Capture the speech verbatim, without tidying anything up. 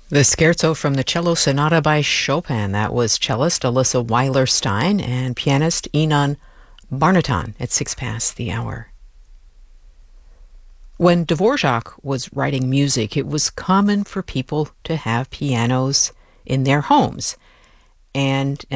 The Scherzo from the Cello Sonata by Chopin. That was cellist Alyssa Weiler-Stein and pianist Inon Barnaton at six past the hour. When Dvorak was writing music, it was common for people to have pianos in their homes. And